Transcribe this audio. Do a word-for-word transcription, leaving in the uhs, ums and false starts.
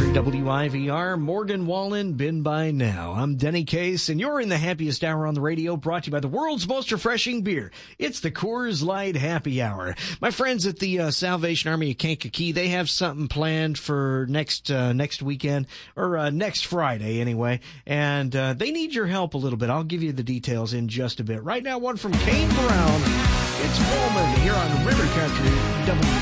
W I V R, Morgan Wallen, been by now. I'm Denny Case, and you're in the happiest hour on the radio, brought to you by the world's most refreshing beer. It's the Coors Light Happy Hour. My friends at the uh, Salvation Army of Kankakee, they have something planned for next uh, next weekend, or uh, next Friday anyway, and uh, they need your help a little bit. I'll give you the details in just a bit. Right now, one from Kane Brown. It's Woman here on River Country W.